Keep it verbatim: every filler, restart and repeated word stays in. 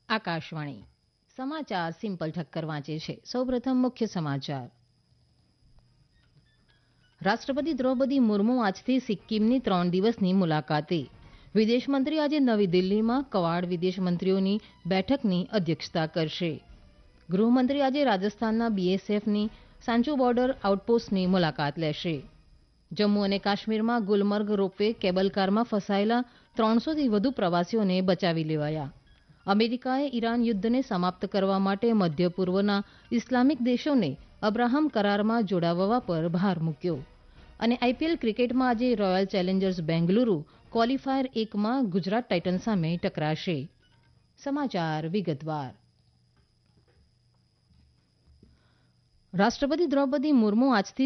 આકાશવાણી સમાચાર સિમ્પલ ઠક્કર વાંચે છે. સૌપ્રથમ મુખ્ય સમાચાર. રાષ્ટ્રપતિ દ્રૌપદી મુર્મુ આજથી સિક્કિમની ત્રણ દિવસની મુલાકાતે. વિદેશમંત્રી આજે નવી દિલ્હીમાં ક્વાડ વિદેશમંત્રીઓની બેઠકની અધ્યક્ષતા કરશે. ગૃહમંત્રી આજે રાજસ્થાનના બીએસએફની સાંચો બોર્ડર આઉટપોસ્ટની મુલાકાત લેશે. જમ્મુ અને કાશ્મીરમાં ગુલમર્ગ રોપવે કેબલકારમાં ફસાયેલા ત્રણસોથી વધુ પ્રવાસીઓને બચાવી લેવાયા. અમેરિકાએ ઈરાન યુદ્ધને સમાપ્ત કરવા માટે મધ્ય પૂર્વના ઇસ્લામિક દેશોને અબ્રાહમ કરારમાં જોડાવવા પર ભાર મૂક્યો. અને આઈપીએલ ક્રિકેટમાં આજે રોયલ ચેલેન્જર્સ બેંગલુરુ ક્વોલિફાયર એકમાં ગુજરાત ટાઇટન્સ સામે ટકરાશે. સમાચાર વિગતવાર. રાષ્ટ્રપતિ દ્રૌપદી મુર્મુ આજથી